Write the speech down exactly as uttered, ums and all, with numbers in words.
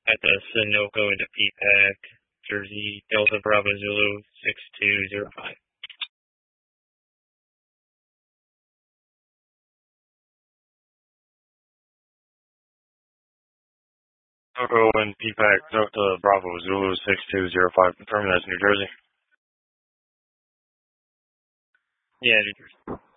at the Sunoco into P PAC, Jersey, Delta Bravo Zulu, six two zero five. Sunoco and P PAC, Delta Bravo Zulu, six two zero five. Confirming that's New Jersey. Yeah, New Jersey.